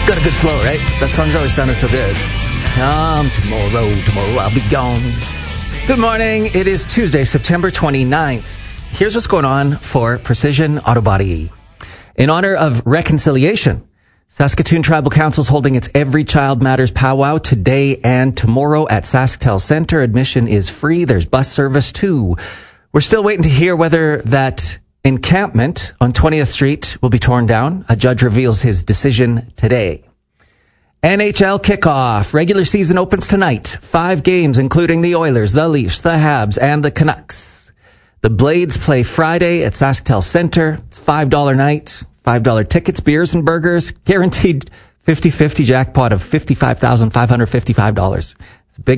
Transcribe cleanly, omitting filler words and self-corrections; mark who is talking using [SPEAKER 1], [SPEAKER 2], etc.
[SPEAKER 1] Got a good flow, right? That song's always sounded so good. Tomorrow I'll be gone. Good morning. It is Tuesday, September 29th. Here's what's going on for Precision Auto Body. In honor of reconciliation, Saskatoon Tribal Council is holding its Every Child Matters powwow today and tomorrow at SaskTel Centre. Admission is free. There's bus service too. We're still waiting to hear whether that encampment on 20th Street will be torn down. A judge reveals his decision today. NHL kickoff. Regular season opens tonight. 5 games, including the Oilers, the Leafs, the Habs, and the Canucks. The Blades play Friday at SaskTel Centre. It's $5 night, $5 tickets, beers and burgers. Guaranteed 50-50 jackpot of $55,555. It's a big